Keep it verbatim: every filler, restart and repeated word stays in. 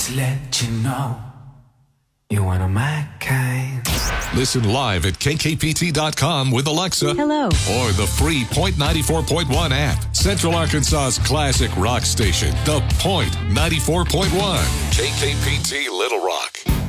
To let you know you're one of my kind. Listen live at K K P T dot com with Alexa. Hello. Or the free Point ninety-four point one app. Central Arkansas's classic rock station, The Point ninety-four point one. K K P T Little Rock.